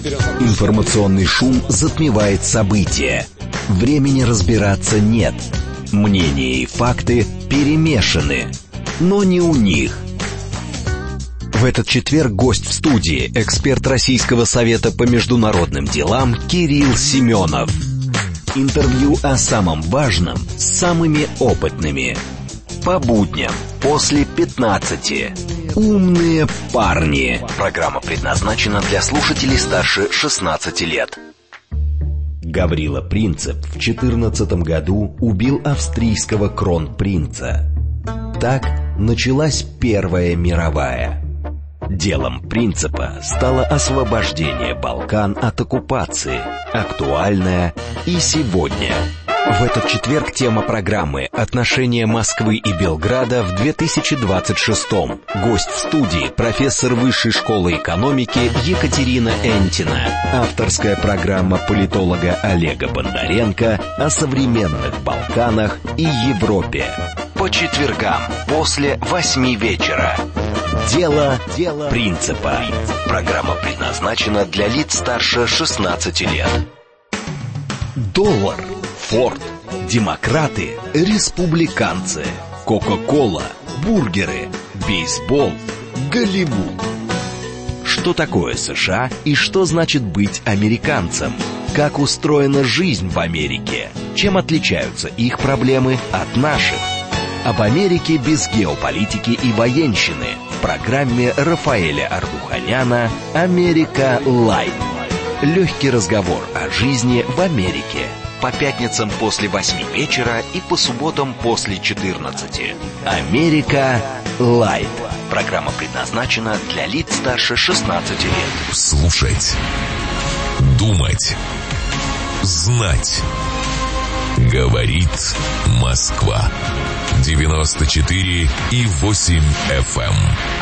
Информационный шум затмевает события. Времени разбираться нет. Мнения и факты перемешаны, но не у них. В этот четверг гость в студии, эксперт Российского совета по международным делам Кирилл Семенов. Интервью о самом важном с самыми опытными. По будням после 15. Умные парни. Программа предназначена для слушателей старше 16 лет. Гаврила Принцип в 14 году убил австрийского кронпринца. Так началась Первая мировая. Делом Принципа стало освобождение Балкан от оккупации, актуальное и сегодня. В этот четверг тема программы «Отношения Москвы и Белграда в 2026-м». Гость в студии – профессор Высшей школы экономики Екатерина Энтина. Авторская программа политолога Олега Бондаренко о современных Балканах и Европе. По четвергам после 8 вечера. Дело Принципа. Программа предназначена для лиц старше 16 лет. Доллар, Форд, демократы, республиканцы, Кока-кола, бургеры, бейсбол, Голливуд. Что такое США и что значит быть американцем? Как устроена жизнь в Америке? Чем отличаются их проблемы от наших? Об Америке без геополитики и военщины в программе Рафаэля Ардуханяна «Америка Лайв». Легкий разговор о жизни в Америке. По пятницам после 8 вечера и по субботам после 14. «Америка Лайв». Программа предназначена для лиц старше 16 лет. Слушать, думать, знать. Говорит Москва. 94,8 FM.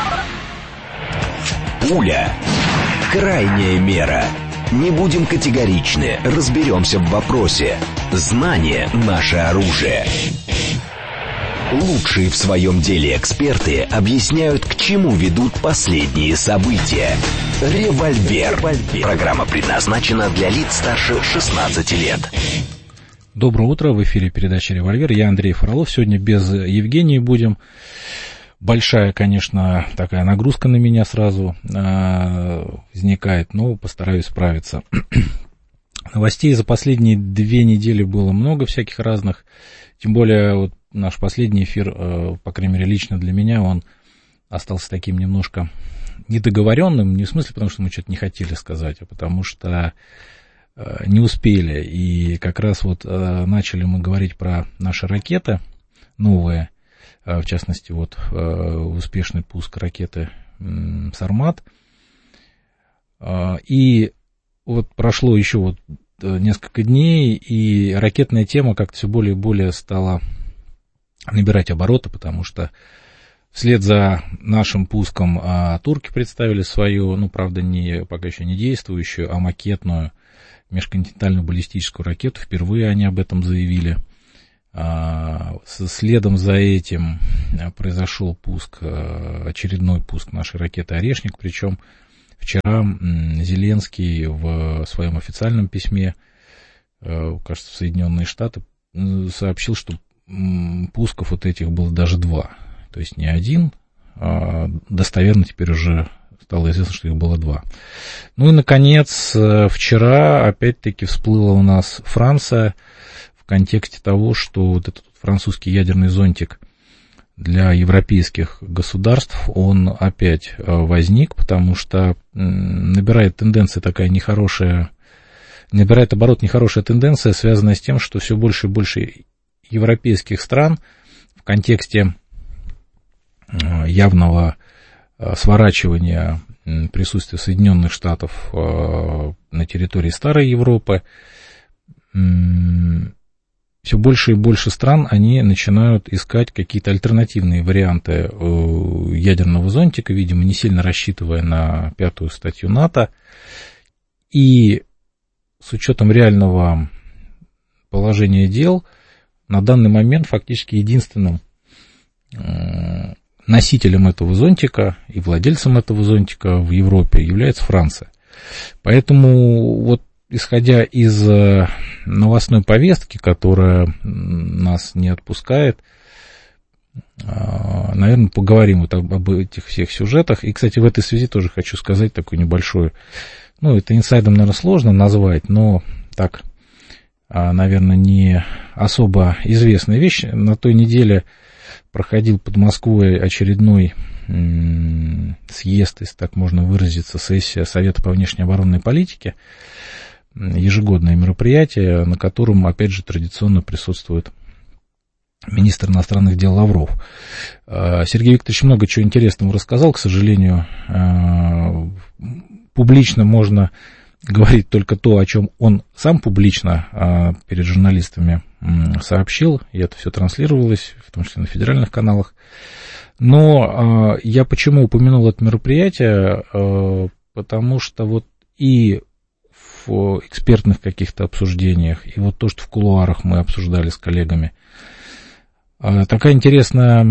Пуля. Крайняя мера. Не будем категоричны, разберемся в вопросе. Знание – наше оружие. Лучшие в своем деле эксперты объясняют, к чему ведут последние события. Револьвер. Программа предназначена для лиц старше 16 лет. Доброе утро, в эфире передача «Револьвер». Я Андрей Фролов. Сегодня без Евгении будем. Большая, конечно, такая нагрузка на меня сразу возникает, но постараюсь справиться. Новостей за последние 2 недели было много всяких разных. Тем более вот наш последний эфир, по крайней мере лично для меня, он остался таким немножко недоговоренным. Не в смысле, потому что мы что-то не хотели сказать, а потому что не успели. И как раз вот начали мы говорить про наши ракеты новые, в частности, вот успешный пуск ракеты «Сармат». И вот прошло еще вот несколько дней, и ракетная тема как-то все более и более стала набирать обороты, потому что вслед за нашим пуском турки представили свою, ну, правда, пока еще не действующую, а макетную межконтинентальную баллистическую ракету. Впервые они об этом заявили. Следом за этим произошел очередной пуск нашей ракеты «Орешник», причем вчера Зеленский в своем официальном письме, кажется, в Соединенные Штаты, сообщил, что пусков вот этих было даже 2, то есть не 1, а достоверно теперь уже стало известно, что их было 2. Ну и, наконец, вчера опять-таки всплыла у нас Франция в контексте того, что вот этот французский ядерный зонтик для европейских государств, он опять возник, потому что набирает тенденция такая нехорошая, набирает оборот нехорошая тенденция, связанная с тем, что все больше и больше европейских стран в контексте явного сворачивания присутствия Соединенных Штатов на территории Старой Европы, все больше и больше стран, они начинают искать какие-то альтернативные варианты ядерного зонтика, видимо, не сильно рассчитывая на 5-ю статью НАТО. И с учетом реального положения дел, на данный момент фактически единственным носителем этого зонтика и владельцем этого зонтика в Европе является Франция. Поэтому вот исходя из новостной повестки, которая нас не отпускает, наверное, поговорим вот об этих всех сюжетах. И, кстати, в этой связи тоже хочу сказать такой небольшой, это инсайдом, наверное, сложно назвать, но так, наверное, не особо известная вещь. На той неделе проходил под Москвой очередной съезд, если так можно выразиться, сессия Совета по внешней оборонной политике, ежегодное мероприятие, на котором, опять же, традиционно присутствует министр иностранных дел Лавров. Сергей Викторович много чего интересного рассказал, к сожалению, публично можно говорить только то, о чем он сам публично перед журналистами сообщил, и это все транслировалось, в том числе на федеральных каналах. Но я почему упомянул это мероприятие, потому что вот и в экспертных каких-то обсуждениях, и вот то, что в кулуарах мы обсуждали с коллегами, такое интересное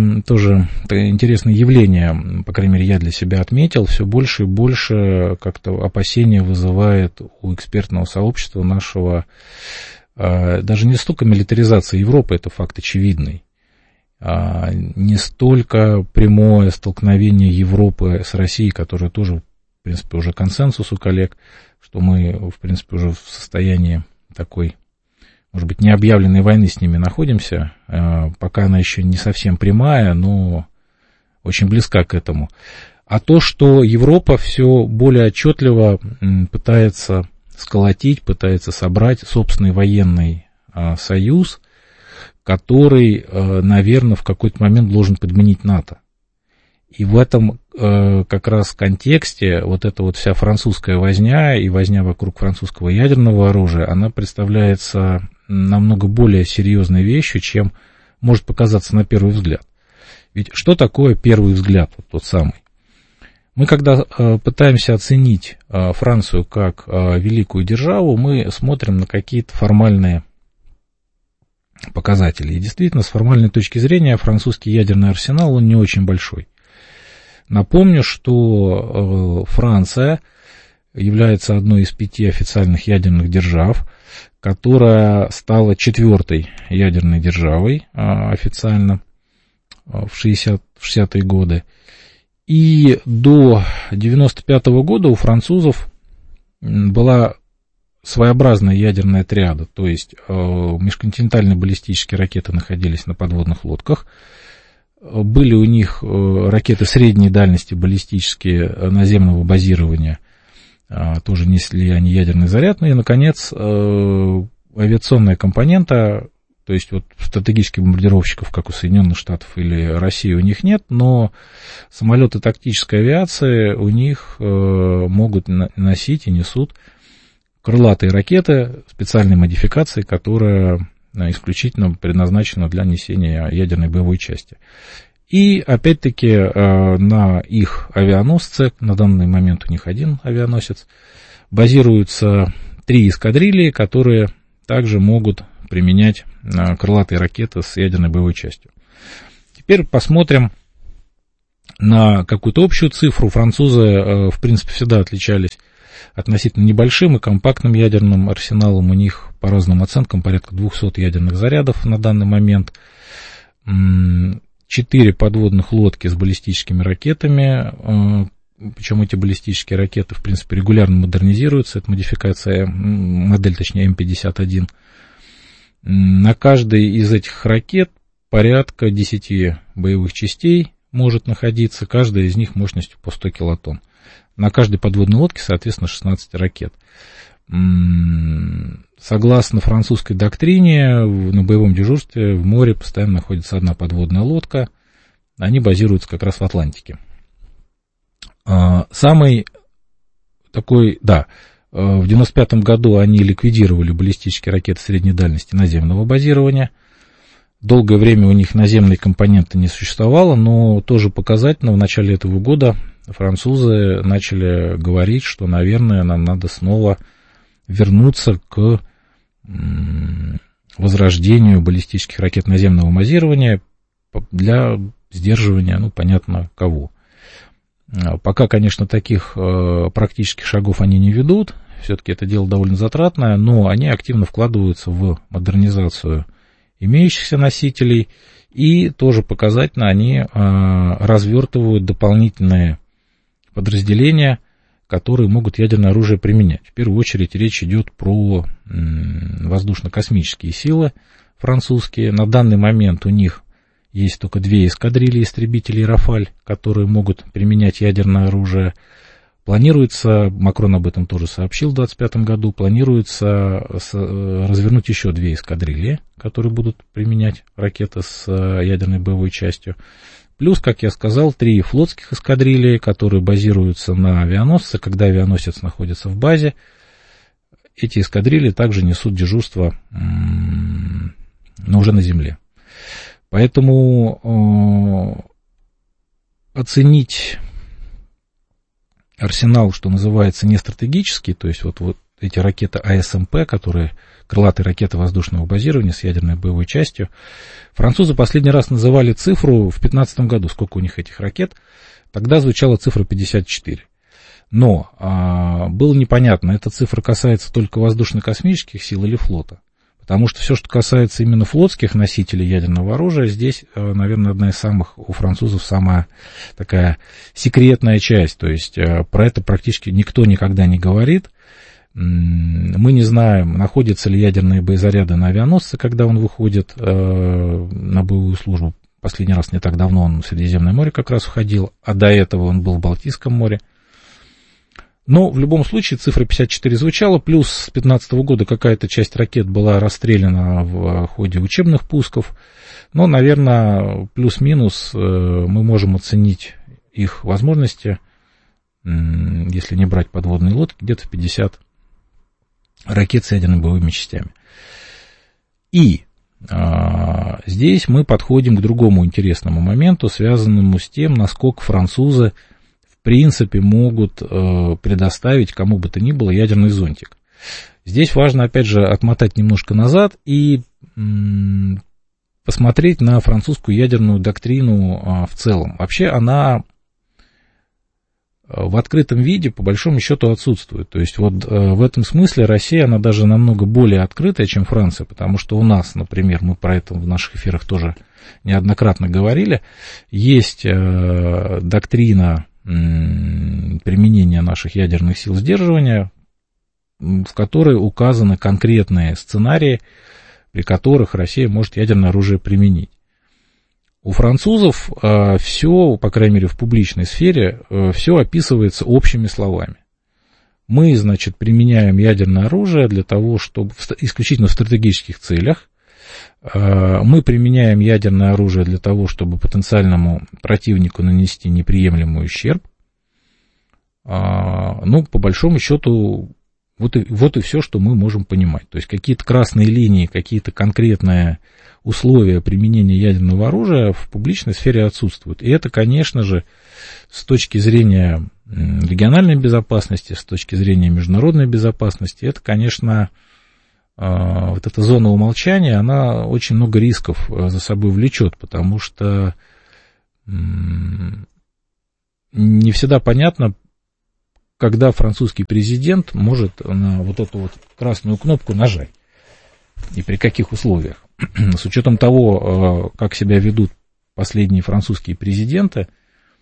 явление, по крайней мере, я для себя отметил, все больше и больше как-то опасения вызывает у экспертного сообщества нашего, даже не столько милитаризация Европы, это факт очевидный, не столько прямое столкновение Европы с Россией, которое тоже, в принципе, уже консенсус у коллег, что мы, в принципе, уже в состоянии такой, может быть, необъявленной войны с ними находимся, пока она еще не совсем прямая, но очень близка к этому. А то, что Европа все более отчетливо пытается сколотить, пытается собрать собственный военный союз, который, наверное, в какой-то момент должен подменить НАТО. И в этом как раз контексте вот эта вот вся французская возня и возня вокруг французского ядерного оружия, она представляется намного более серьезной вещью, чем может показаться на первый взгляд. Ведь что такое первый взгляд, вот тот самый? Мы, когда пытаемся оценить Францию как великую державу, мы смотрим на какие-то формальные показатели. И действительно, с формальной точки зрения, французский ядерный арсенал, он не очень большой. Напомню, что Франция является одной из 5 официальных ядерных держав, которая стала 4-й ядерной державой официально в 60-е годы. И до 95-го года у французов была своеобразная ядерная триада, то есть межконтинентальные баллистические ракеты находились на подводных лодках, были у них ракеты средней дальности баллистические наземного базирования, тоже несли они ядерный заряд, и, наконец, авиационная компонента, то есть вот стратегических бомбардировщиков, как у Соединенных Штатов или России, у них нет, но самолеты тактической авиации у них могут носить и несут крылатые ракеты специальной модификации, которая исключительно предназначена для несения ядерной боевой части. И, опять-таки, на их авианосце, на данный момент у них один авианосец, базируются 3 эскадрильи, которые также могут применять крылатые ракеты с ядерной боевой частью. Теперь посмотрим на какую-то общую цифру. Французы, в принципе, всегда отличались относительно небольшим и компактным ядерным арсеналом. У них, по разным оценкам, порядка 200 ядерных зарядов на данный момент. 4 подводных лодки с баллистическими ракетами. Причем эти баллистические ракеты, в принципе, регулярно модернизируются. Это модификация, модель, точнее, М-51. На каждой из этих ракет порядка 10 боевых частей может находиться, каждая из них мощностью по 100 килотонн. На каждой подводной лодке, соответственно, 16 ракет. Согласно французской доктрине, на боевом дежурстве в море постоянно находится одна подводная лодка. Они базируются как раз в Атлантике. Самый такой, в 95-м году они ликвидировали баллистические ракеты средней дальности наземного базирования. Долгое время у них наземной компоненты не существовало, но тоже показательно, в начале этого года французы начали говорить, что, наверное, нам надо снова вернуться к возрождению баллистических ракет наземного базирования для сдерживания, понятно, кого. Пока, конечно, таких практических шагов они не ведут, все-таки это дело довольно затратное, но они активно вкладываются в модернизацию имеющихся носителей, и тоже показательно они развертывают дополнительные подразделения, которые могут ядерное оружие применять. В первую очередь речь идет про воздушно-космические силы французские. На данный момент у них есть только 2 эскадрильи истребителей «Рафаль», которые могут применять ядерное оружие. Планируется, Макрон об этом тоже сообщил в 2025 году, планируется развернуть еще 2 эскадрильи, которые будут применять ракеты с ядерной боевой частью. Плюс, как я сказал, 3 флотских эскадрильи, которые базируются на авианосце. Когда авианосец находится в базе, эти эскадрильи также несут дежурство, но уже на земле. Поэтому оценить арсенал, что называется, не стратегический, то есть вот эти ракеты АСМП, которые крылатые ракеты воздушного базирования с ядерной боевой частью, французы последний раз называли цифру в 2015 году, сколько у них этих ракет, тогда звучала цифра 54. Но было непонятно, эта цифра касается только воздушно-космических сил или флота. Потому что все, что касается именно флотских носителей ядерного оружия, здесь, наверное, одна из самых у французов самая такая секретная часть. То есть про это практически никто никогда не говорит. Мы не знаем, находятся ли ядерные боезаряды на авианосце, когда он выходит на боевую службу. Последний раз не так давно он в Средиземное море как раз уходил, а до этого он был в Балтийском море. Но в любом случае цифра 54 звучала, плюс с 2015 года какая-то часть ракет была расстреляна в ходе учебных пусков. Но, наверное, плюс-минус мы можем оценить их возможности, если не брать подводные лодки, где-то в 50 ракет с ядерными боевыми частями. И здесь мы подходим к другому интересному моменту, связанному с тем, насколько французы в принципе могут предоставить кому бы то ни было ядерный зонтик. Здесь важно, опять же, отмотать немножко назад и посмотреть на французскую ядерную доктрину в целом. Вообще она в открытом виде по большому счету отсутствует. То есть вот в этом смысле Россия, она даже намного более открытая, чем Франция, потому что у нас, например, мы про это в наших эфирах тоже неоднократно говорили, есть доктрина применения наших ядерных сил сдерживания, в которой указаны конкретные сценарии, при которых Россия может ядерное оружие применить. У французов все, по крайней мере в публичной сфере, все описывается общими словами. Мы, значит, применяем ядерное оружие для того, чтобы исключительно в стратегических целях. Мы применяем ядерное оружие для того, чтобы потенциальному противнику нанести неприемлемый ущерб. Ну, по большому счету, вот и все, что мы можем понимать. То есть какие-то красные линии, какие-то конкретные условия применения ядерного оружия в публичной сфере отсутствуют. И это, конечно же, с точки зрения региональной безопасности, с точки зрения международной безопасности, это, конечно, вот эта зона умолчания, она очень много рисков за собой влечет, потому что не всегда понятно, когда французский президент может на вот эту вот красную кнопку нажать и при каких условиях. С учетом того, как себя ведут последние французские президенты,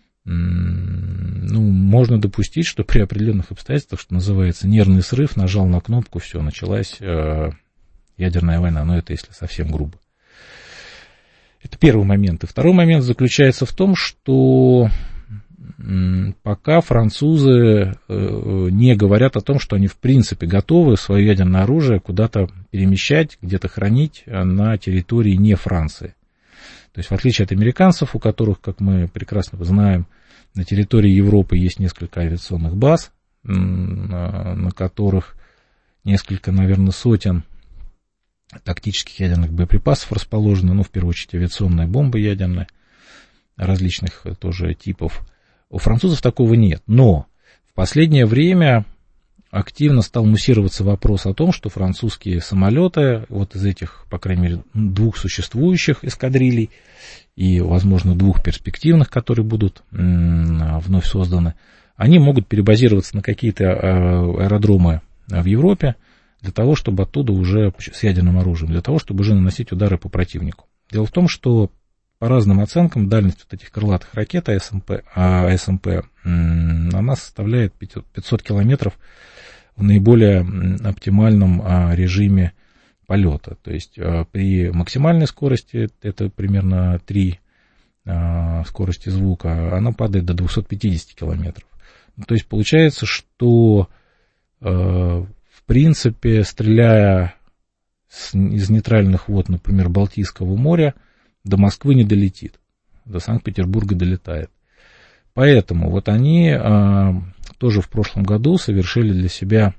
ну, можно допустить, что при определенных обстоятельствах, что называется, нервный срыв, нажал на кнопку, все, началась ядерная война, но это если совсем грубо. Это первый момент. И второй момент заключается в том, что пока французы не говорят о том, что они в принципе готовы свое ядерное оружие куда-то перемещать, где-то хранить на территории не Франции. То есть в отличие от американцев, у которых, как мы прекрасно знаем, на территории Европы есть несколько авиационных баз, на которых несколько, наверное, сотен тактических ядерных боеприпасов расположено, ну, в первую очередь, авиационные бомбы ядерные, различных тоже типов. У французов такого нет. Но в последнее время активно стал муссироваться вопрос о том, что французские самолеты, вот из этих, по крайней мере, 2 существующих эскадрилей и, возможно, 2 перспективных, которые будут вновь созданы, они могут перебазироваться на какие-то аэродромы в Европе для того, чтобы оттуда уже с ядерным оружием, для того, чтобы уже наносить удары по противнику. Дело в том, что по разным оценкам дальность вот этих крылатых ракет АСМП, она составляет 500 километров в наиболее оптимальном режиме полета. То есть при максимальной скорости, это примерно 3 скорости звука, она падает до 250 километров. То есть получается, что в принципе, стреляя из нейтральных вод, например, Балтийского моря, до Москвы не долетит, до Санкт-Петербурга долетает. Поэтому вот они тоже в прошлом году совершили для себя,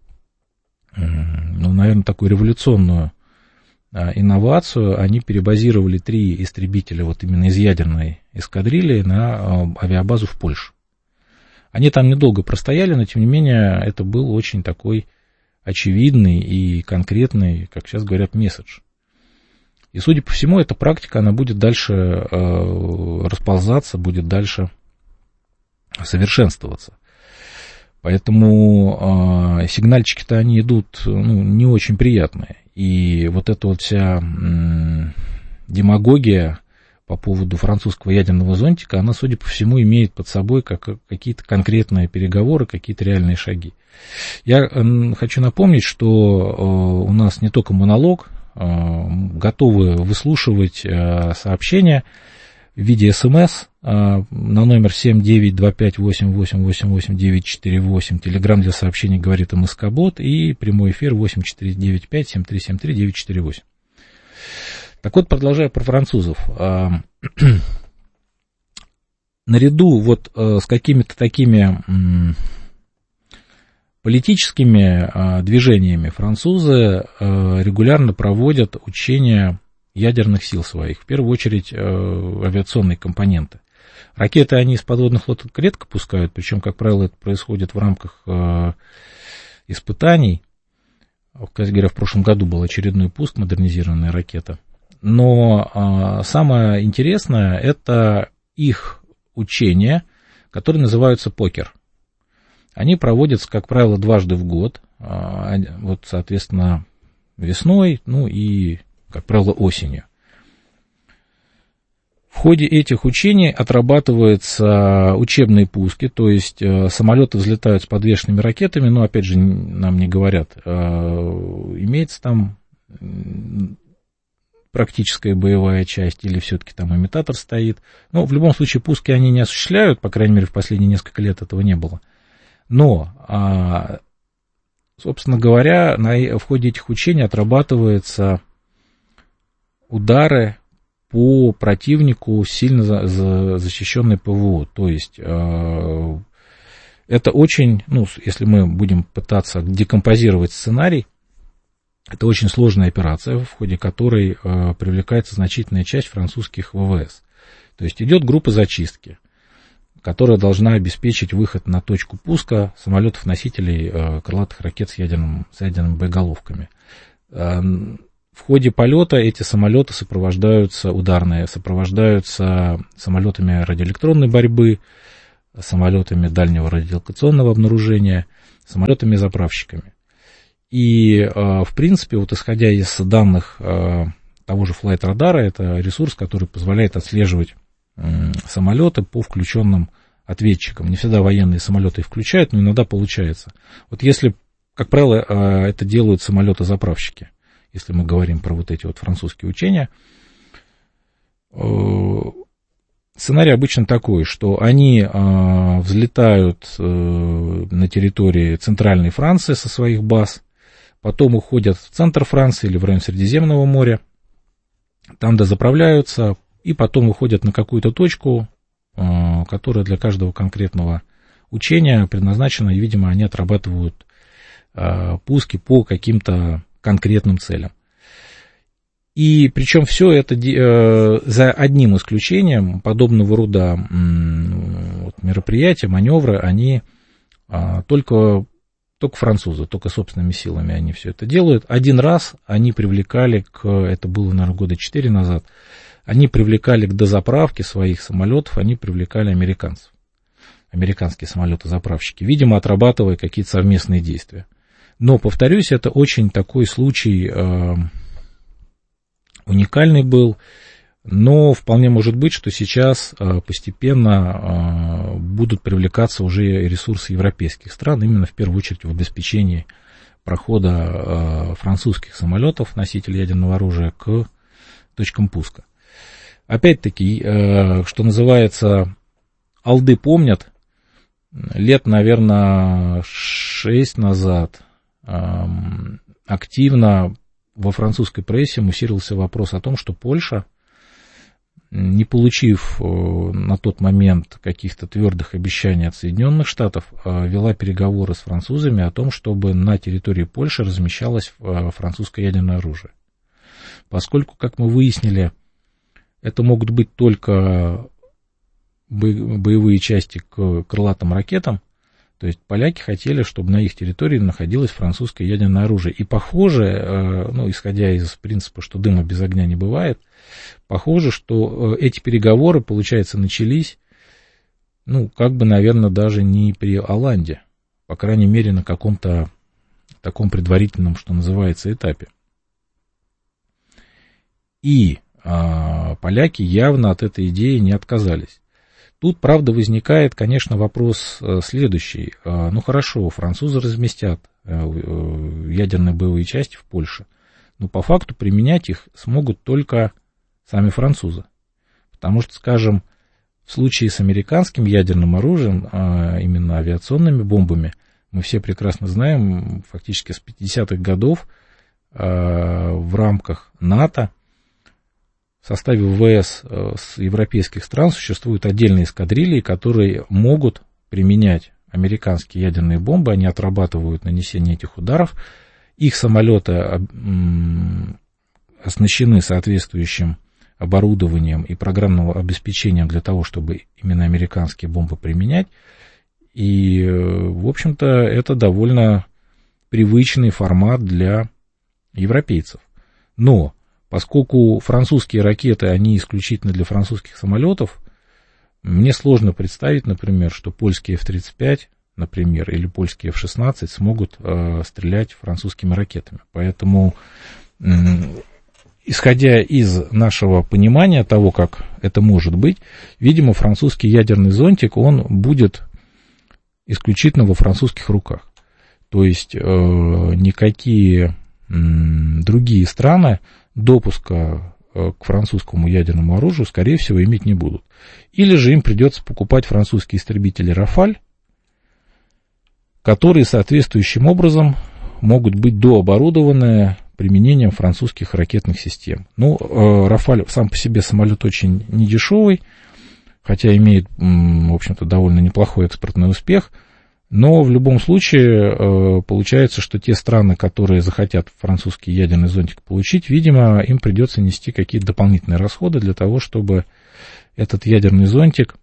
ну, наверное, такую революционную инновацию. Они перебазировали 3 истребителя вот именно из ядерной эскадрильи на авиабазу в Польше. Они там недолго простояли, но тем не менее это был очень такой очевидный и конкретный, как сейчас говорят, месседж. И, судя по всему, эта практика, она будет дальше расползаться, будет дальше совершенствоваться. Поэтому сигнальчики-то они идут, ну, не очень приятные. И вот эта вот вся демагогия по поводу французского ядерного зонтика, она, судя по всему, имеет под собой какие-то конкретные переговоры, какие-то реальные шаги. Я хочу напомнить, что у нас не только монолог, готовы выслушивать сообщения в виде СМС на номер 79258888948, телеграм для сообщений говорит МСК-бот и прямой эфир 8495-7373-948. Так вот, продолжая про французов. Наряду вот с какими-то такими политическими движениями французы регулярно проводят учения ядерных сил своих, в первую очередь авиационные компоненты. Ракеты они из подводных лодок редко пускают, причем, как правило, это происходит в рамках испытаний. Кстати говоря, в прошлом году был очередной пуск модернизированной ракеты. Но самое интересное — это их учения, которые называются «Покер». Они проводятся, как правило, дважды в год, вот, соответственно, весной, ну и, как правило, осенью. В ходе этих учений отрабатываются учебные пуски, то есть самолеты взлетают с подвешенными ракетами, но, опять же, нам не говорят, имеется там практическая боевая часть или все-таки там имитатор стоит. Но в любом случае пуски они не осуществляют, по крайней мере, в последние несколько лет этого не было. Но, собственно говоря, в ходе этих учений отрабатываются удары по противнику сильно защищенной ПВО. То есть это очень, ну, если мы будем пытаться декомпозировать сценарий, это очень сложная операция, в ходе которой привлекается значительная часть французских ВВС. То есть идет группа зачистки, которая должна обеспечить выход на точку пуска самолетов-носителей крылатых ракет с ядерными боеголовками. В ходе полета эти самолеты сопровождаются самолетами радиоэлектронной борьбы, самолетами дальнего радиолокационного обнаружения, самолетами-заправщиками. И, в принципе, вот исходя из данных того же флайт-радара, это ресурс, который позволяет отслеживать самолеты по включенным ответчикам. Не всегда военные самолеты их включают, но иногда получается. Вот если, как правило, это делают самолеты-заправщики, если мы говорим про вот эти вот французские учения, сценарий обычно такой, что они взлетают на территории центральной Франции со своих баз, потом уходят в центр Франции или в район Средиземного моря, там дозаправляются, и потом уходят на какую-то точку, которая для каждого конкретного учения предназначена, и, видимо, они отрабатывают пуски по каким-то конкретным целям. И причем все это за одним исключением, подобного рода мероприятия, маневры, они только только французы, только собственными силами они все это делают. Один раз они привлекали это было, наверное, года 4 назад, они привлекали к дозаправке своих самолетов, они привлекали американцев. Американские самолеты-заправщики, видимо, отрабатывая какие-то совместные действия. Но, повторюсь, это очень такой случай уникальный был, но вполне может быть, что сейчас постепенно будут привлекаться уже ресурсы европейских стран, именно в первую очередь в обеспечении прохода французских самолетов, носителей ядерного оружия, к точкам пуска. Опять-таки, что называется, алды помнят, лет, наверное, 6 назад активно во французской прессе муссировался вопрос о том, что Польша, не получив на тот момент каких-то твердых обещаний от Соединенных Штатов, вела переговоры с французами о том, чтобы на территории Польши размещалось французское ядерное оружие. Поскольку, как мы выяснили, это могут быть только боевые части к крылатым ракетам, то есть поляки хотели, чтобы на их территории находилось французское ядерное оружие. И похоже, исходя из принципа, что дыма без огня не бывает, похоже, что эти переговоры, получается, начались, наверное, даже не при Оланде, по крайней мере, на каком-то таком предварительном, что называется, этапе. И поляки явно от этой идеи не отказались. Тут, правда, возникает, конечно, вопрос следующий. Хорошо, французы разместят ядерные боевые части в Польше, но по факту применять их смогут только сами французы. Потому что, скажем, в случае с американским ядерным оружием, именно авиационными бомбами, мы все прекрасно знаем, фактически с 50-х годов в рамках НАТО в составе ВВС с европейских стран существуют отдельные эскадрильи, которые могут применять американские ядерные бомбы, они отрабатывают нанесение этих ударов, их самолеты оснащены соответствующим оборудованием и программным обеспечением для того, чтобы именно американские бомбы применять, и, в общем-то, это довольно привычный формат для европейцев. Но поскольку французские ракеты, они исключительно для французских самолетов, мне сложно представить, например, что польские F-35, например, или польские F-16 смогут стрелять французскими ракетами. Поэтому, исходя из нашего понимания того, как это может быть, видимо, французский ядерный зонтик, он будет исключительно во французских руках. То есть никакие другие страны допуска к французскому ядерному оружию, скорее всего, иметь не будут. Или же им придется покупать французские истребители «Рафаль», которые соответствующим образом могут быть дооборудованы применением французских ракетных систем. «Рафаль» сам по себе самолет очень недешевый, хотя имеет, в общем-то, довольно неплохой экспортный успех. Но в любом случае получается, что те страны, которые захотят французский ядерный зонтик получить, видимо, им придется нести какие-то дополнительные расходы для того, чтобы этот ядерный зонтик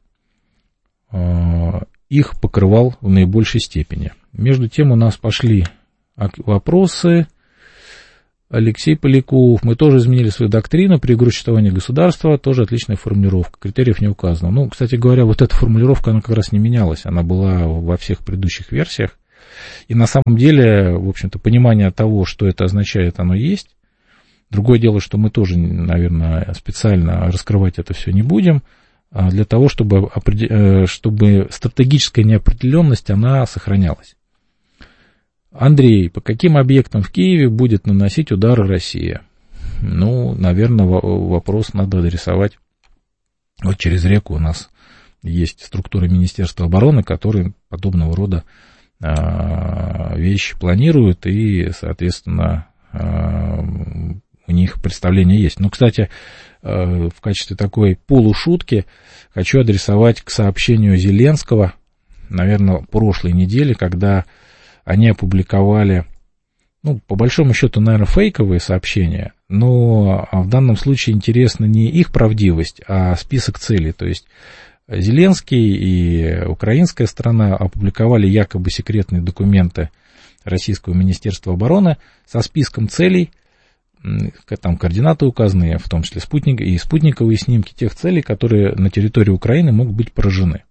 их покрывал в наибольшей степени. Между тем у нас пошли вопросы. Алексей Поляков. Мы тоже изменили свою доктрину при игру существования государства. Тоже отличная формулировка. Критериев не указано. Кстати говоря, вот эта формулировка, она как раз не менялась. Она была во всех предыдущих версиях. И на самом деле, в общем-то, понимание того, что это означает, оно есть. Другое дело, что мы тоже, наверное, специально раскрывать это все не будем. Для того, чтобы стратегическая неопределенность, она сохранялась. Андрей, по каким объектам в Киеве будет наносить удары Россия? Наверное, вопрос надо адресовать. Вот через реку у нас есть структура Министерства обороны, которые подобного рода вещи планируют, и, соответственно, у них представление есть. Кстати, в качестве такой полушутки хочу адресовать к сообщению Зеленского, наверное, прошлой недели, когда они опубликовали, по большому счету, наверное, фейковые сообщения, но в данном случае интересна не их правдивость, а список целей. То есть Зеленский и украинская сторона опубликовали якобы секретные документы российского Министерства обороны со списком целей, там координаты указаны, в том числе спутниковые снимки тех целей, которые на территории Украины могут быть поражены.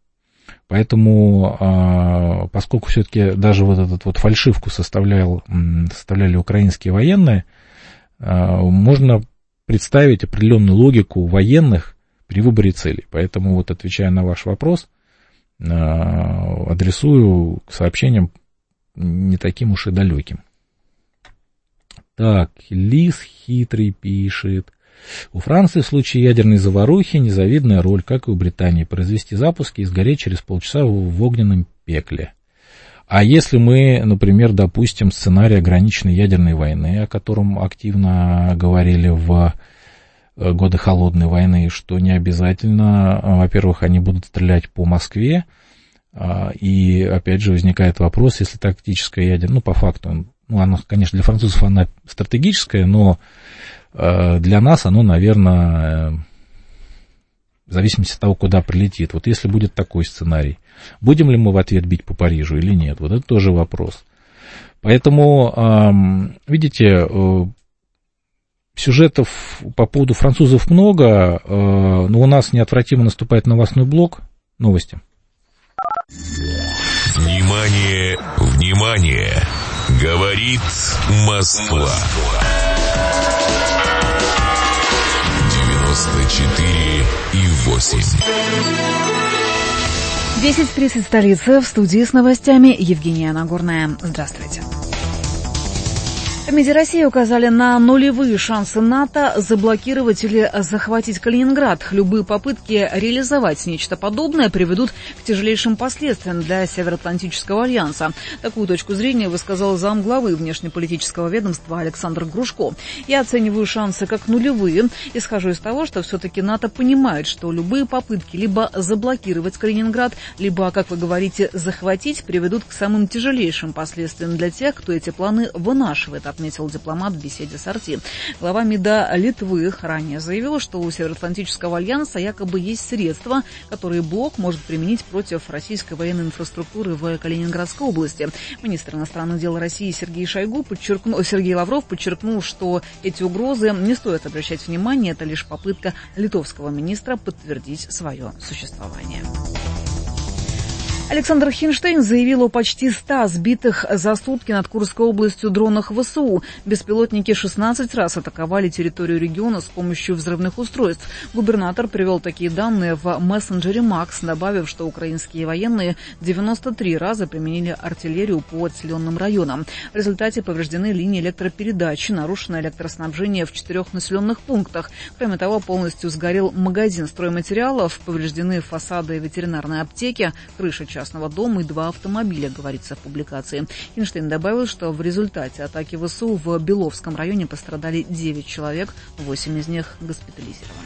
Поэтому, поскольку все-таки даже вот эту вот фальшивку составляли украинские военные, можно представить определенную логику военных при выборе целей. Поэтому, вот отвечая на ваш вопрос, адресую к сообщениям не таким уж и далеким. Так, Лис Хитрый пишет. У Франции в случае ядерной заварухи незавидная роль, как и у Британии, произвести запуски и сгореть через полчаса в огненном пекле. А если мы, например, допустим сценарий ограниченной ядерной войны, о котором активно говорили в годы холодной войны, что не обязательно, во-первых, они будут стрелять по Москве, и опять же возникает вопрос, если тактическая ядерная, по факту, она, конечно, для французов она стратегическая, но для нас оно, наверное, в зависимости от того, куда прилетит. Вот если будет такой сценарий, будем ли мы в ответ бить по Парижу или нет? Вот это тоже вопрос. Поэтому, видите, сюжетов по поводу французов много, но у нас неотвратимо наступает новостной блок. Новости. Внимание, внимание! Говорит Москва. 94,8. 10:30 столицы. В студии с новостями Евгения Нагорная. Здравствуйте. В МИДе России указали на нулевые шансы НАТО заблокировать или захватить Калининград. Любые попытки реализовать нечто подобное приведут к тяжелейшим последствиям для Североатлантического альянса. Такую точку зрения высказал замглавы внешнеполитического ведомства Александр Грушко. Я оцениваю шансы как нулевые. Исхожу из того, что все-таки НАТО понимает, что любые попытки либо заблокировать Калининград, либо, как вы говорите, захватить, приведут к самым тяжелейшим последствиям для тех, кто эти планы вынашивает, отметил дипломат в беседе с RT. Глава МИДа Литвы ранее заявил, что у Североатлантического альянса якобы есть средства, которые блок может применить против российской военной инфраструктуры в Калининградской области. Министр иностранных дел России Сергей Лавров подчеркнул, что эти угрозы не стоит обращать внимания, это лишь попытка литовского министра подтвердить свое существование. Александр Хинштейн заявил о почти 100 сбитых за сутки над Курской областью дронах ВСУ. Беспилотники 16 раз атаковали территорию региона с помощью взрывных устройств. Губернатор привел такие данные в мессенджере Макс, добавив, что украинские военные 93 раза применили артиллерию по отдаленным районам. В результате повреждены линии электропередач, нарушено электроснабжение в 4 населенных пунктах. Кроме того, полностью сгорел магазин стройматериалов, повреждены фасады ветеринарной аптеки, крыша частного дома и 2 автомобиля, говорится в публикации. Хинштейн добавил, что в результате атаки ВСУ в Беловском районе пострадали 9 человек, 8 из них госпитализированы.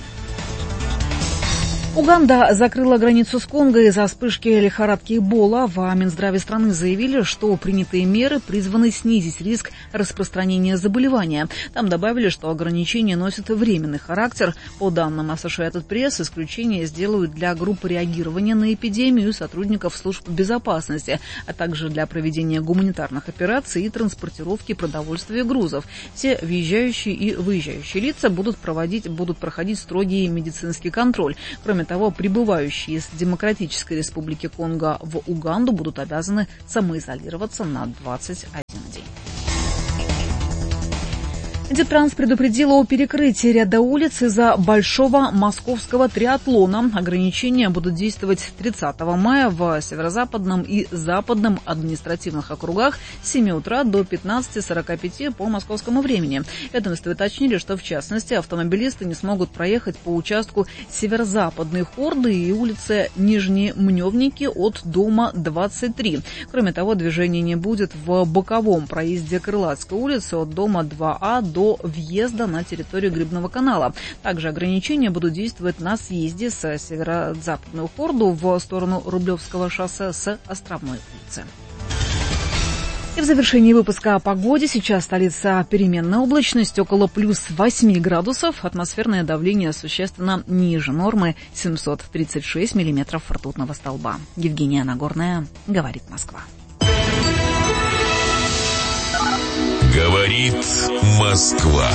Уганда закрыла границу с Конго из-за вспышки лихорадки Эбола. В Минздраве страны заявили, что принятые меры призваны снизить риск распространения заболевания. Там добавили, что ограничения носят временный характер. По данным Associated Press, исключение сделают для группы реагирования на эпидемию сотрудников служб безопасности, а также для проведения гуманитарных операций и транспортировки продовольствия и грузов. Все въезжающие и выезжающие лица будут проходить строгий медицинский контроль. Кроме того, прибывающие из Демократической Республики Конго в Уганду будут обязаны самоизолироваться на 21 день. Минтранс предупредила о перекрытии ряда улиц из-за большого московского триатлона. Ограничения будут действовать 30 мая в северо-западном и западном административных округах с 7 утра до 15:45 по московскому времени. Ведомстве уточнили, что в частности автомобилисты не смогут проехать по участку северо-западной Хорды и улице Нижние Мневники от дома 23. Кроме того, движения не будет в боковом проезде Крылатской улицы от дома 2А до въезда на территорию Грибного канала. Также ограничения будут действовать на съезде с северо-западную Хорду в сторону Рублевского шоссе с Островной улицы. И в завершении выпуска о погоде. Сейчас столица переменная облачность, около плюс 8 градусов. Атмосферное давление существенно ниже нормы, 736 миллиметров ртутного столба. Евгения Нагорная, говорит Москва. Говорит Москва.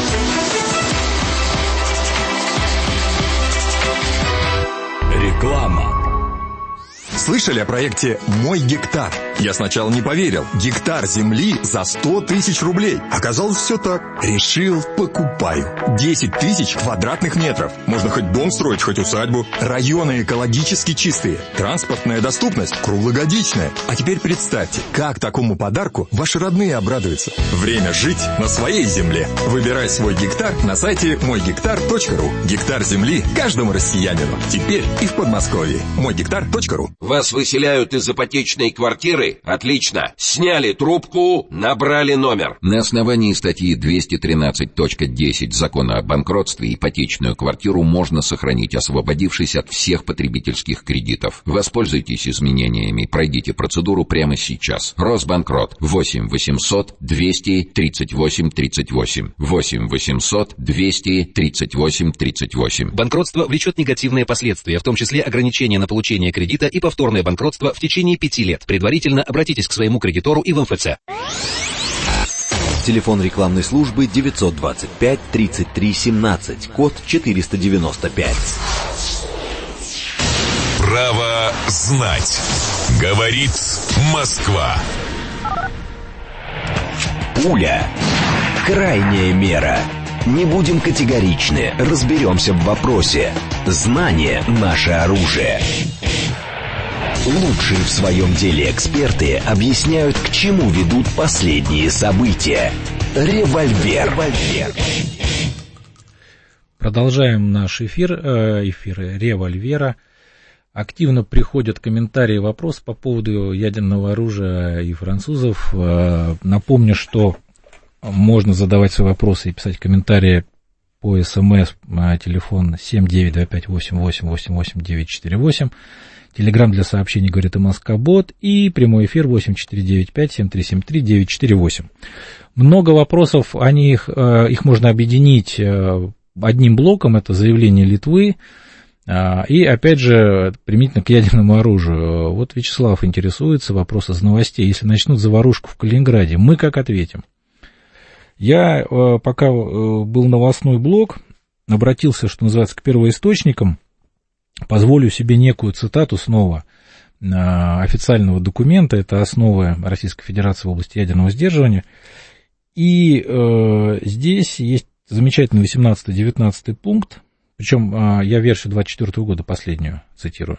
Реклама. Слышали о проекте «Мой гектар»? Я сначала не поверил. Гектар земли за 100 тысяч рублей. Оказалось, все так. Решил, покупаю. 10 тысяч квадратных метров. Можно хоть дом строить, хоть усадьбу. Районы экологически чистые. Транспортная доступность круглогодичная. А теперь представьте, как такому подарку ваши родные обрадуются. Время жить на своей земле. Выбирай свой гектар на сайте moygektar.ru. Гектар земли каждому россиянину. Теперь и в Подмосковье. moygektar.ru. Вас выселяют из ипотечной квартиры? Отлично. Сняли трубку, набрали номер. На основании статьи 213.10 Закона о банкротстве ипотечную квартиру можно сохранить, освободившись от всех потребительских кредитов. Воспользуйтесь изменениями, пройдите процедуру прямо сейчас. Росбанкрот. 8 800 238 38. 8 800 238 38. Банкротство влечет негативные последствия, в том числе ограничение на получение кредита и повторное банкротство в течение 5 лет. Предварительно обратитесь к своему кредитору и в МФЦ. Телефон рекламной службы 925 33 17, код 495. Право знать. Говорит Москва. Пуля. Крайняя мера. Не будем категоричны, разберемся в вопросе. Знание – наше оружие. Лучшие в своем деле эксперты объясняют, к чему ведут последние события. Револьвер. Продолжаем наш эфир револьвера. Активно приходят комментарии и вопросы по поводу ядерного оружия и французов. Напомню, что можно задавать свои вопросы и писать комментарии по СМС на телефон 79588888948. Телеграм для сообщений «Говорит МСК-бот» и прямой эфир 8495-7373-948. Много вопросов, их можно объединить одним блоком, это заявление Литвы, и, опять же, применительно к ядерному оружию. Вот Вячеслав интересуется, вопрос из новостей. Если начнут заварушку в Калининграде, мы как ответим? Я, пока был новостной блок, обратился, что называется, к первоисточникам. Позволю себе некую цитату снова официального документа, это основы Российской Федерации в области ядерного сдерживания. И здесь есть замечательный 18-19 пункт, причем я версию 24 года последнюю цитирую.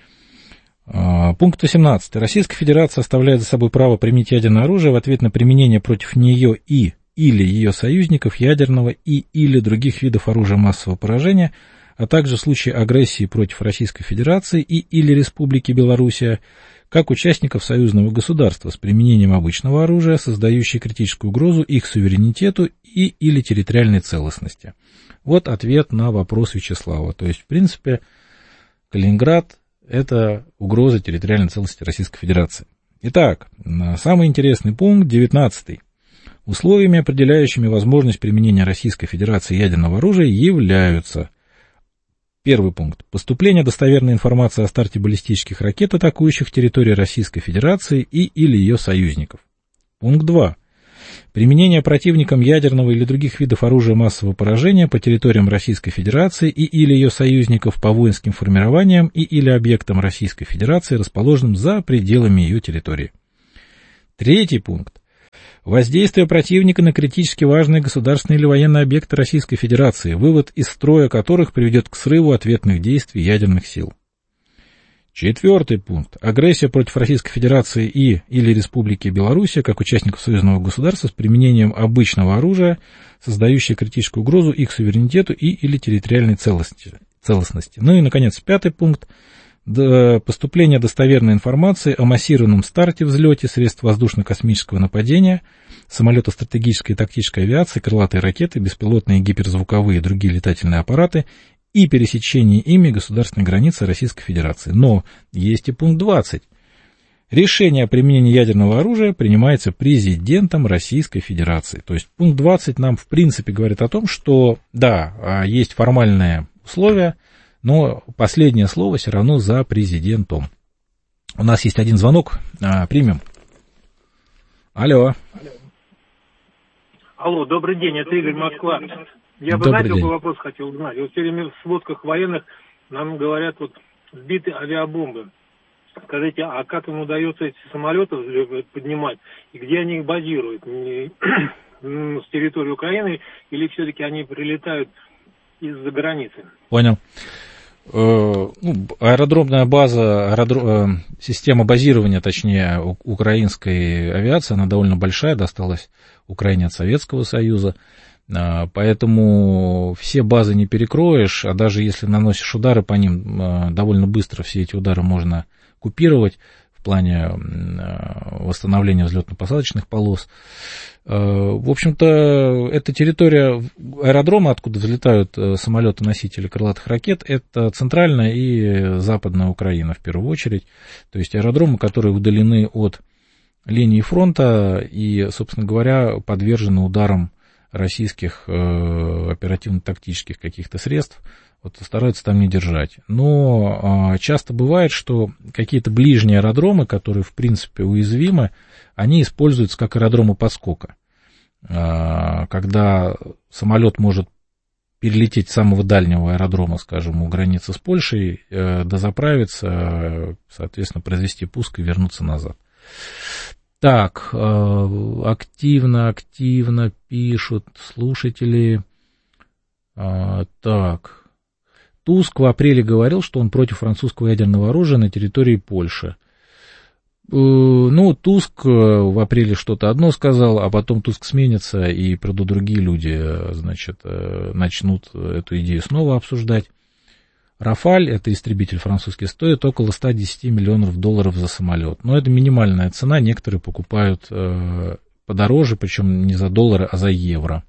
Пункт 18. Российская Федерация оставляет за собой право применить ядерное оружие в ответ на применение против нее или ее союзников ядерного или других видов оружия массового поражения, а также в случае агрессии против Российской Федерации или Республики Белоруссия, как участников союзного государства с применением обычного оружия, создающей критическую угрозу их суверенитету или территориальной целостности. Вот ответ на вопрос Вячеслава. То есть, в принципе, Калининград – это угроза территориальной целостности Российской Федерации. Итак, самый интересный пункт, 19. Условиями, определяющими возможность применения Российской Федерации ядерного оружия, являются: первый пункт. Поступление достоверной информации о старте баллистических ракет, атакующих территорию Российской Федерации или ее союзников. Пункт 2. Применение противником ядерного или других видов оружия массового поражения по территориям Российской Федерации или ее союзников, по воинским формированиям или объектам Российской Федерации, расположенным за пределами ее территории. Третий пункт. Воздействие противника на критически важные государственные или военные объекты Российской Федерации, вывод из строя которых приведет к срыву ответных действий ядерных сил. Четвертый пункт. Агрессия против Российской Федерации или Республики Белоруссия как участников союзного государства с применением обычного оружия, создающее критическую угрозу их суверенитету или территориальной целостности. Ну и, наконец, пятый пункт. Поступление достоверной информации о массированном старте, взлете средств воздушно-космического нападения, самолета стратегической и тактической авиации, крылатые ракеты, беспилотные гиперзвуковые и другие летательные аппараты и пересечении ими государственной границы Российской Федерации. Но есть и пункт 20. Решение о применении ядерного оружия принимается президентом Российской Федерации. То есть пункт 20 нам в принципе говорит о том, что да, есть формальные условия, но последнее слово все равно за президентом. У нас есть один звонок, примем. Алло. Алло, добрый день, это Игорь, Москва. Я бы, знаете, какой вопрос хотел узнать. Вот все время в сводках военных нам говорят, вот, сбиты авиабомбы. Скажите, а как им удается эти самолеты поднимать, и где они их базируют? С территории Украины, или все-таки они прилетают из-за границы? Понял. Аэродромная база, система базирования, точнее, украинской авиации, она довольно большая, досталась Украине от Советского Союза, поэтому все базы не перекроешь, а даже если наносишь удары по ним, довольно быстро все эти удары можно купировать в плане восстановления взлетно-посадочных полос. В общем-то, эта территория аэродрома, откуда взлетают самолеты-носители крылатых ракет, это центральная и западная Украина в первую очередь. То есть аэродромы, которые удалены от линии фронта и, собственно говоря, подвержены ударам российских оперативно-тактических каких-то средств, вот стараются там не держать. Но часто бывает, что какие-то ближние аэродромы, которые, в принципе, уязвимы, они используются как аэродромы подскока. Когда самолет может перелететь с самого дальнего аэродрома, скажем, у границы с Польшей, дозаправиться, соответственно, произвести пуск и вернуться назад. Так, активно пишут слушатели. Так, Туск в апреле говорил, что он против французского ядерного оружия на территории Польши. Ну, Туск в апреле что-то одно сказал, а потом Туск сменится, и придут другие люди, значит, начнут эту идею снова обсуждать. Рафаль, это истребитель французский, стоит около 110 миллионов долларов за самолет. Но это минимальная цена, некоторые покупают подороже, причем не за доллары, а за евро.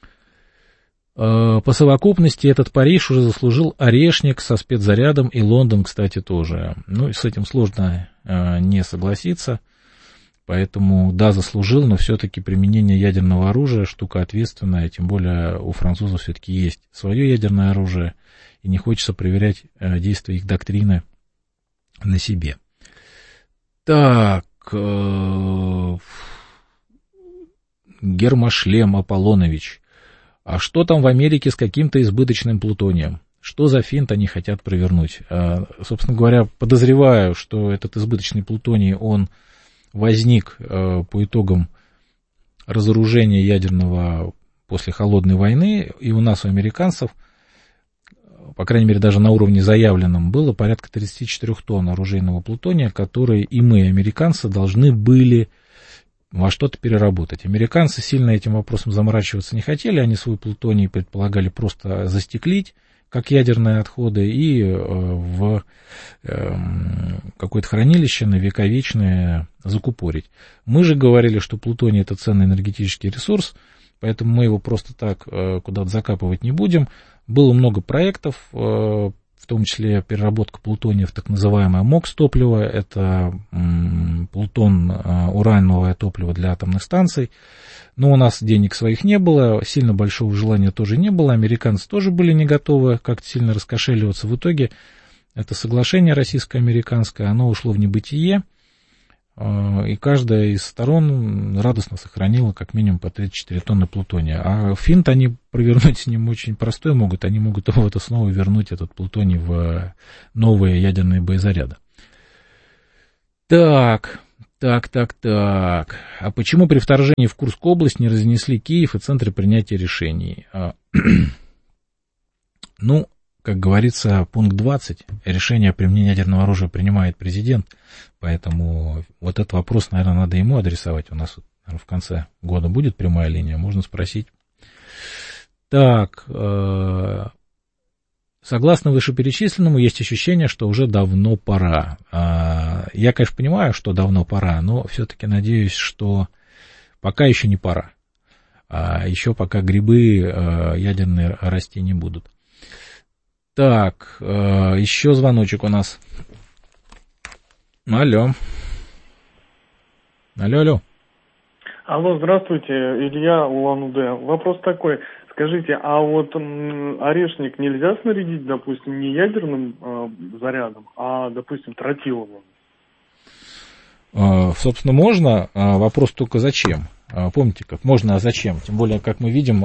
По совокупности этот Париж уже заслужил Орешник со спецзарядом, и Лондон, кстати, тоже. Ну, с этим сложно не согласиться, поэтому, да, заслужил, но все-таки применение ядерного оружия штука ответственная, тем более у французов все-таки есть свое ядерное оружие, и не хочется проверять действия их доктрины на себе. Так, Гермошлем Аполлонович. А что там в Америке с каким-то избыточным плутонием? Что за финт они хотят провернуть? Собственно говоря, подозреваю, что этот избыточный плутоний, он возник по итогам разоружения ядерного после холодной войны, и у нас, у американцев, по крайней мере, даже на уровне заявленном, было порядка 34 тонн оружейного плутония, которые и мы, американцы, должны были во что-то переработать. Американцы сильно этим вопросом заморачиваться не хотели, они свой плутоний предполагали просто застеклить, как ядерные отходы, и в какое-то хранилище на века вечные закупорить. Мы же говорили, что плутоний — это ценный энергетический ресурс, поэтому мы его просто так куда-то закапывать не будем. Было много проектов, в том числе переработка плутония в так называемое МОКС-топливо, это плутон, урановое топливо для атомных станций. Но у нас денег своих не было, сильно большого желания тоже не было, американцы тоже были не готовы как-то сильно раскошеливаться. В итоге это соглашение российско-американское, оно ушло в небытие, и каждая из сторон радостно сохранила как минимум по 34 тонны плутония. А финт они провернуть с ним очень простой могут, они могут его снова вернуть, этот плутоний, в новые ядерные боезаряды. Так. А почему при вторжении в Курскую область не разнесли Киев и центры принятия решений? Ну, как говорится, пункт 20. Решение о применении ядерного оружия принимает президент. Поэтому вот этот вопрос, наверное, надо ему адресовать. У нас, наверное, в конце года будет прямая линия, можно спросить. Так, согласно вышеперечисленному, есть ощущение, что уже давно пора. Я, конечно, понимаю, что давно пора, но все-таки надеюсь, что пока еще не пора. Еще пока грибы ядерные расти не будут. Так, еще звоночек у нас. Алло. Алло, здравствуйте, Илья, Улан-Удэ. Вопрос такой. Скажите, а вот Орешник нельзя снарядить, допустим, не ядерным зарядом, а, допустим, тротиловым? Собственно, можно, вопрос только зачем. Помните, как можно, а зачем? Тем более, как мы видим,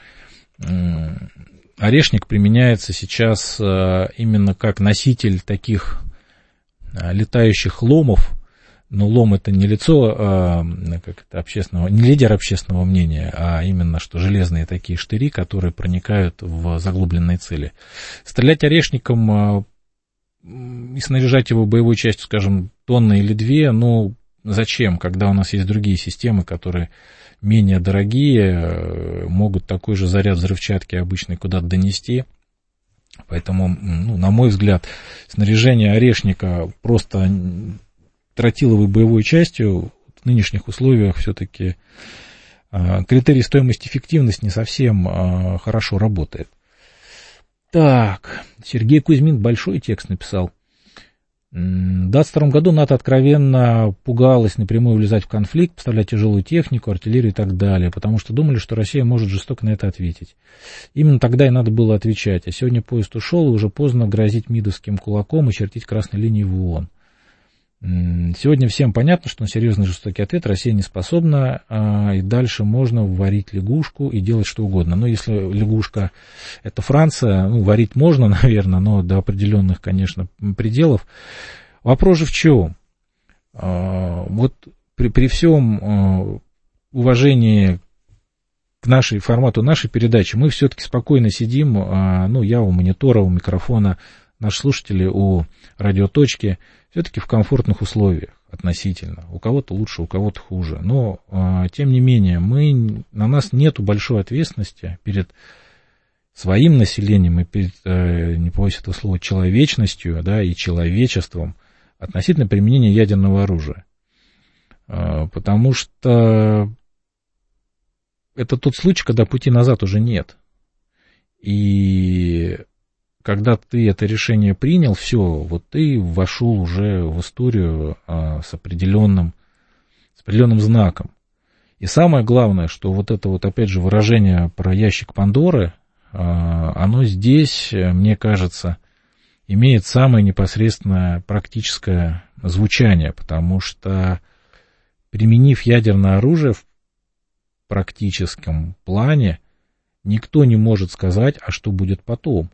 орешник применяется сейчас именно как носитель таких летающих ломов. Но лом — это не лицо общественного, не лидер общественного мнения, а именно что железные такие штыри, которые проникают в заглубленные цели. Стрелять орешником и снаряжать его боевой частью, скажем, тонны или две, ну, зачем, когда у нас есть другие системы, которые менее дорогие, могут такой же заряд взрывчатки обычный куда-то донести. Поэтому, ну, на мой взгляд, снаряжение орешника просто тротиловой боевой частью в нынешних условиях все-таки критерий стоимость эффективность не совсем хорошо работает. Так, Сергей Кузьмин большой текст написал. В 2022 году НАТО откровенно пугалась напрямую влезать в конфликт, поставлять тяжелую технику, артиллерию и так далее, потому что думали, что Россия может жестоко на это ответить. Именно тогда и надо было отвечать. А сегодня поезд ушел, и уже поздно грозить мидовским кулаком и чертить красной линии в ООН. Сегодня всем понятно, что на серьезный жестокий ответ Россия не способна, и дальше можно варить лягушку и делать что угодно. Но если лягушка — это Франция, ну, варить можно, наверное, но до определенных, конечно, пределов. Вопрос же в чем? Вот при всем уважении к формату нашей передачи мы все-таки спокойно сидим, ну, я у монитора, у микрофона, наши слушатели у радиоточки, все-таки в комфортных условиях относительно. У кого-то лучше, у кого-то хуже. Но, тем не менее, на нас нету большой ответственности перед своим населением и перед, не побоюсь этого слова, человечностью, да, и человечеством относительно применения ядерного оружия. Потому что это тот случай, когда пути назад уже нет. И когда ты это решение принял, все, вот ты вошел уже в историю с определенным знаком. И самое главное, что вот это вот опять же выражение про ящик Пандоры, оно здесь, мне кажется, имеет самое непосредственное практическое звучание, потому что, применив ядерное оружие в практическом плане, никто не может сказать, а что будет потом.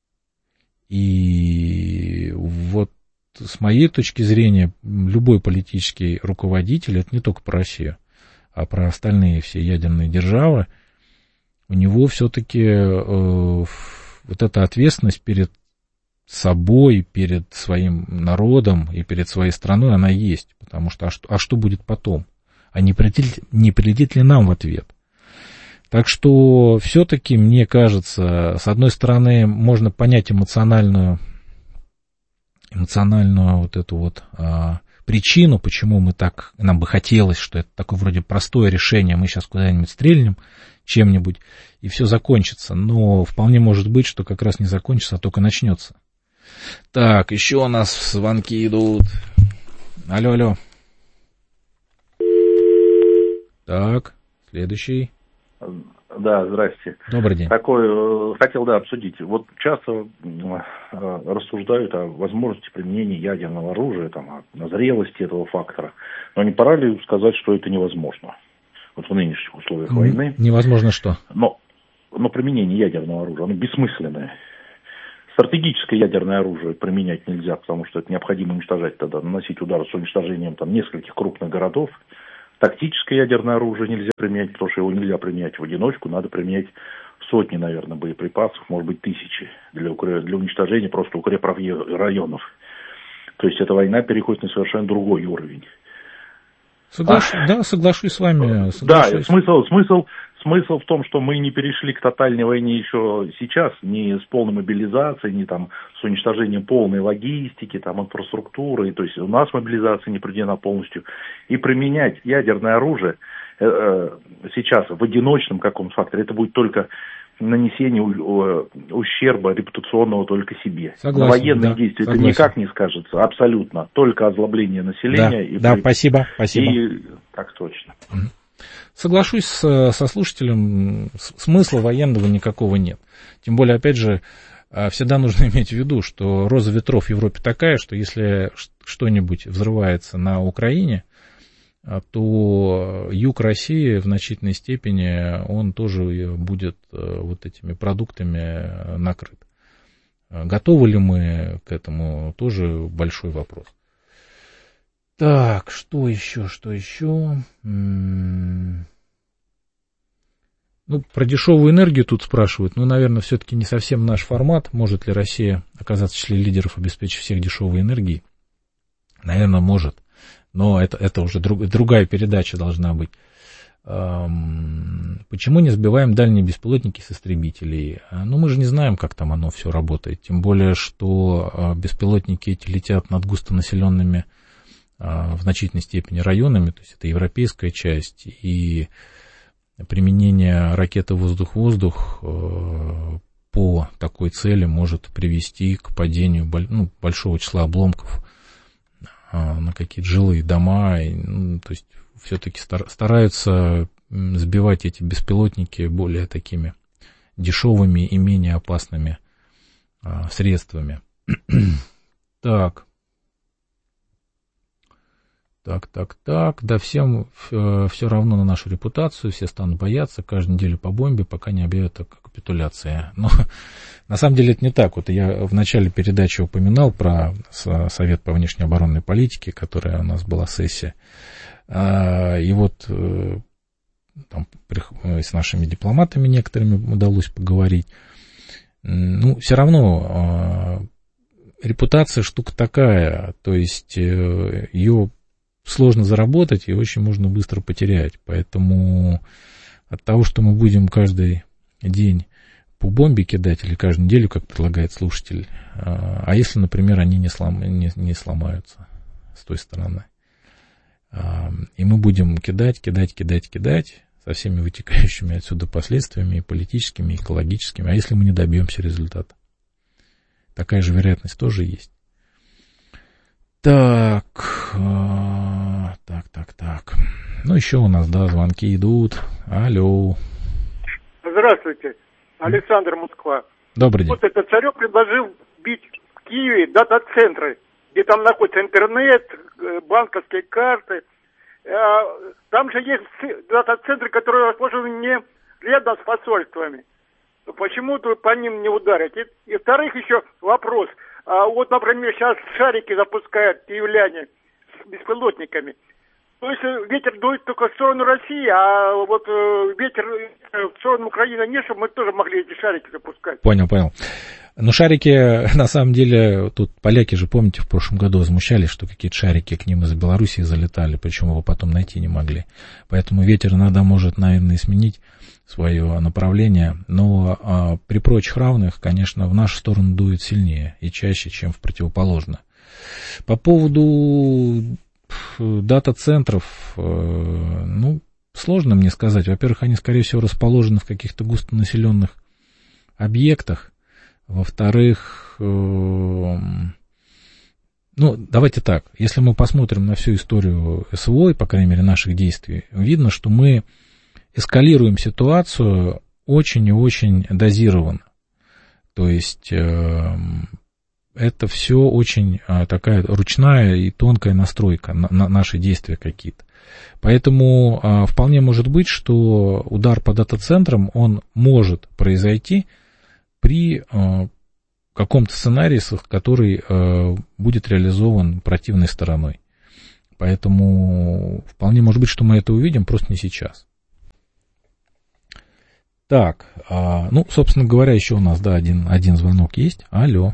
И вот с моей точки зрения, любой политический руководитель, это не только про Россию, а про остальные все ядерные державы, у него все-таки вот эта ответственность перед собой, перед своим народом и перед своей страной, она есть. Потому что, а что будет потом? А не прилетит ли нам в ответ? Так что все-таки, мне кажется, с одной стороны, можно понять эмоциональную вот эту вот причину, почему нам бы хотелось, что это такое вроде простое решение, мы сейчас куда-нибудь стрельнем чем-нибудь, и все закончится. Но вполне может быть, что как раз не закончится, а только начнется. Так, еще у нас звонки идут. Алло. Так, следующий. Да, здрасте. Добрый день. Хотел обсудить. Вот часто рассуждают о возможности применения ядерного оружия, о зрелости этого фактора. Но не пора ли сказать, что это невозможно? Вот в нынешних условиях войны. Невозможно что? Но применение ядерного оружия, оно бессмысленное. Стратегическое ядерное оружие применять нельзя, потому что это необходимо уничтожать тогда, наносить удары с уничтожением нескольких крупных городов. Тактическое ядерное оружие нельзя применять, потому что его нельзя применять в одиночку, надо применять сотни, наверное, боеприпасов, может быть, тысячи для уничтожения просто укрепрайонов. То есть эта война переходит на совершенно другой уровень. Соглашусь с вами. Да, смысл в том, что мы не перешли к тотальной войне еще сейчас, не с полной мобилизацией, не с уничтожением полной логистики, инфраструктуры. То есть у нас мобилизация не проведена полностью. И применять ядерное оружие сейчас в одиночном каком-то факторе, это будет только нанесение ущерба репутационного только себе. Согласен, на военные действия это никак не скажется, абсолютно. Только озлобление населения. Спасибо. И так точно. Соглашусь со слушателем, смысла военного никакого нет. Тем более, опять же, всегда нужно иметь в виду, что роза ветров в Европе такая, что если что-нибудь взрывается на Украине, то юг России в значительной степени он тоже будет вот этими продуктами накрыт. Готовы ли мы к этому, тоже большой вопрос. Так, что еще? Про дешевую энергию тут спрашивают. Наверное, все-таки не совсем наш формат. Может ли Россия оказаться в числе лидеров, обеспечив всех дешевой энергией? Наверное, может. Но это уже другая передача должна быть. Почему не сбиваем дальние беспилотники с истребителей? Мы же не знаем, как там оно все работает. Тем более, что беспилотники эти летят над густонаселенными в значительной степени районами. То есть это европейская часть. И применение ракеты воздух-воздух по такой цели может привести к падению большого числа обломков на какие-то жилые дома. То есть все-таки стараются сбивать эти беспилотники более такими дешевыми и менее опасными средствами. Так. Да, всем все равно на нашу репутацию, все станут бояться, каждую неделю по бомбе, пока не объявят о капитуляции. Но на самом деле это не так. Вот я в начале передачи упоминал про Совет по внешнеоборонной политике, которая у нас была сессия. И вот там с нашими дипломатами некоторыми удалось поговорить. Все равно репутация штука такая, то есть ее сложно заработать и очень можно быстро потерять. Поэтому от того, что мы будем каждый день по бомбе кидать или каждую неделю, как предлагает слушатель, а если, например, они не сломаются с той стороны, и мы будем кидать со всеми вытекающими отсюда последствиями, и политическими, и экологическими, а если мы не добьемся результата? Такая же вероятность тоже есть. Так. Еще у нас, звонки идут. Алло. Здравствуйте. Александр, Москва. Добрый день. Вот этот Царев предложил бить в Киеве дата-центры, где там находится интернет, банковские карты. Там же есть дата-центры, которые расположены не рядом с посольствами. Почему по ним не ударить? И вторых еще вопрос. Вот, например, сейчас шарики запускают киевляне с беспилотниками. То есть ветер дует только в сторону России, а вот ветер в сторону Украины нет, чтобы мы тоже могли эти шарики запускать. Понял. Шарики, на самом деле, тут поляки же, помните, в прошлом году возмущались, что какие-то шарики к ним из Белоруссии залетали, причем его потом найти не могли. Поэтому ветер иногда может, наверное, сменить свое направление, но при прочих равных, конечно, в нашу сторону дует сильнее и чаще, чем в противоположную. По поводу дата-центров, сложно мне сказать. Во-первых, они, скорее всего, расположены в каких-то густонаселенных объектах. Во-вторых, давайте так, если мы посмотрим на всю историю СВО, и, по крайней мере, наших действий, видно, что мы эскалируем ситуацию очень и очень дозированно. То есть это все очень такая ручная и тонкая настройка на наши действия какие-то. Поэтому вполне может быть, что удар по дата-центрам, он может произойти при каком-то сценарии, который будет реализован противной стороной. Поэтому вполне может быть, что мы это увидим, просто не сейчас. Так, собственно говоря, еще у нас, один звонок есть. Алло.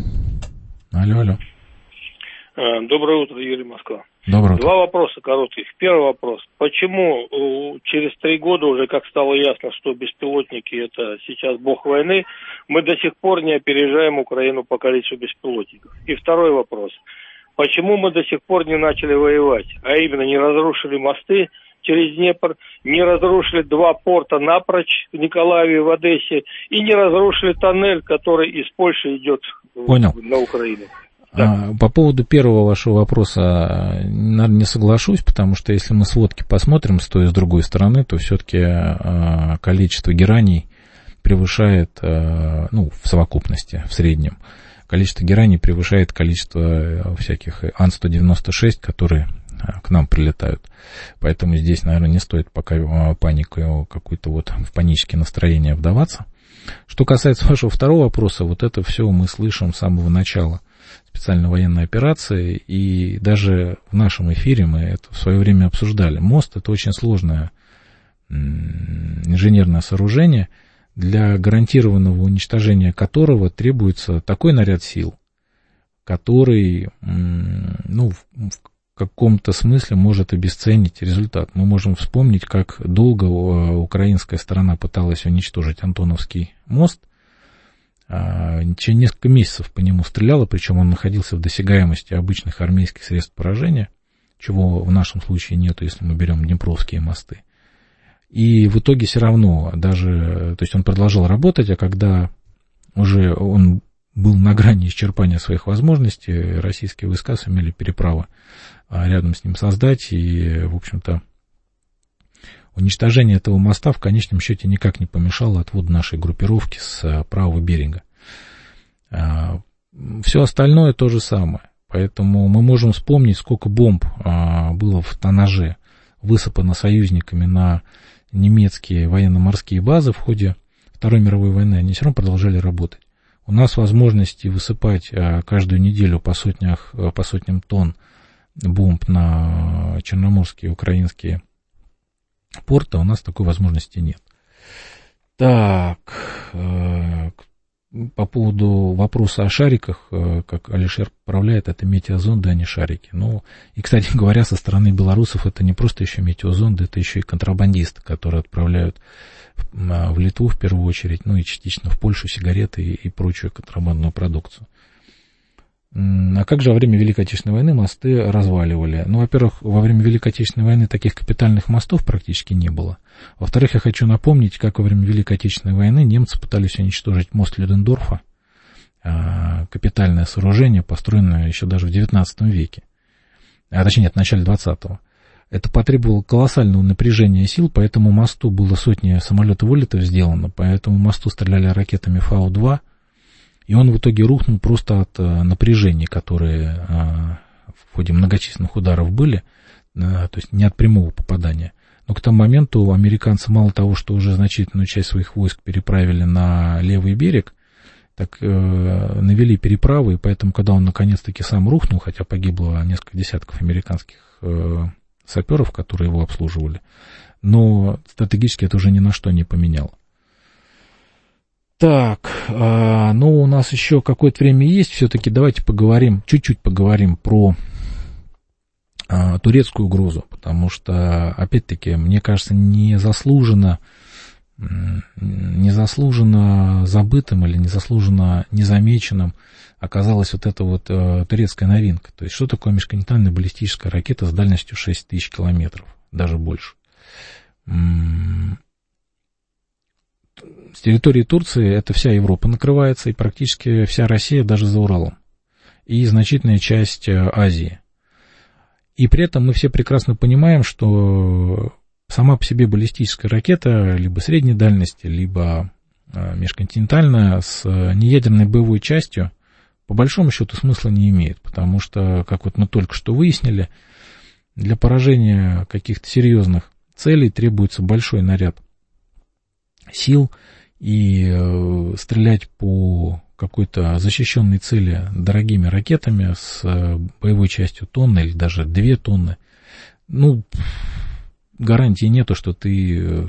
Доброе утро, Юрий, Москва. Доброе утро. Два вопроса коротких. Первый вопрос. Почему через 3 года уже, как стало ясно, что беспилотники это сейчас бог войны, мы до сих пор не опережаем Украину по количеству беспилотников? И второй вопрос. Почему мы до сих пор не начали воевать, а именно не разрушили мосты через Днепр, не разрушили 2 порта напрочь в Николаеве, в Одессе, и не разрушили тоннель, который из Польши идет на Украину? Да. По поводу первого вашего вопроса, наверное, не соглашусь, потому что если мы сводки посмотрим с той и с другой стороны, то все-таки количество гераний превышает, в совокупности, в среднем, количество гераний превышает количество всяких Ан-196, которые к нам прилетают. Поэтому здесь, наверное, не стоит пока панику какую-то в панические настроения вдаваться. Что касается вашего второго вопроса, вот это все мы слышим с самого начала специальной военной операции, и даже в нашем эфире мы это в свое время обсуждали. Мост — это очень сложное инженерное сооружение, для гарантированного уничтожения которого требуется такой наряд сил, который, в каком-то смысле может обесценить результат. Мы можем вспомнить, как долго украинская сторона пыталась уничтожить Антоновский мост. Через несколько месяцев по нему стреляла, причем он находился в досягаемости обычных армейских средств поражения, чего в нашем случае нету, если мы берем Днепровские мосты. И в итоге все равно то есть он продолжал работать, а когда уже он был на грани исчерпания своих возможностей, российские войска сумели переправы рядом с ним создать, и, в общем-то, уничтожение этого моста в конечном счете никак не помешало отводу нашей группировки с правого берега. Все остальное то же самое. Поэтому мы можем вспомнить, сколько бомб было в Танаже высыпано союзниками на немецкие военно-морские базы в ходе Второй мировой войны. Они все равно продолжали работать. У нас возможности высыпать каждую неделю по сотням тонн бомб на черноморские украинские порты, у нас такой возможности нет. Так, по поводу вопроса о шариках, как Алишер поправляет, это метеозонды, а не шарики. И, кстати говоря, со стороны белорусов это не просто еще метеозонды, это еще и контрабандисты, которые отправляют в Литву в первую очередь, и частично в Польшу сигареты и прочую контрабандную продукцию. А как же во время Великой Отечественной войны мосты разваливали? Во-первых, во время Великой Отечественной войны таких капитальных мостов практически не было. Во-вторых, я хочу напомнить, как во время Великой Отечественной войны немцы пытались уничтожить мост Людендорфа, капитальное сооружение, построенное еще даже в XIX веке, в начале XX. Это потребовало колоссального напряжения сил, по этому мосту было сотни самолетов-вылетов сделано, по этому мосту стреляли ракетами Фау-2, и он в итоге рухнул просто от напряжений, которые в ходе многочисленных ударов были, то есть не от прямого попадания. Но к тому моменту американцы мало того, что уже значительную часть своих войск переправили на левый берег, так навели переправы, и поэтому, когда он наконец-таки сам рухнул, хотя погибло несколько десятков американских саперов, которые его обслуживали, но стратегически это уже ни на что не поменяло. Так, у нас еще какое-то время есть, все-таки давайте чуть-чуть поговорим про турецкую угрозу, потому что, опять-таки, мне кажется, незаслуженно забытым или незаслуженно незамеченным оказалась вот эта турецкая новинка. То есть, что такое межконтинентальная баллистическая ракета с дальностью 6000 километров, даже больше. С территории Турции это вся Европа накрывается, и практически вся Россия даже за Уралом, и значительная часть Азии. И при этом мы все прекрасно понимаем, что сама по себе баллистическая ракета либо средней дальности, либо межконтинентальная с неядерной боевой частью по большому счету смысла не имеет, потому что, как мы только что выяснили, для поражения каких-то серьезных целей требуется большой наряд сил, и стрелять по какой-то защищенной цели дорогими ракетами с боевой частью тонны или даже 2 тонны, гарантии нету, что ты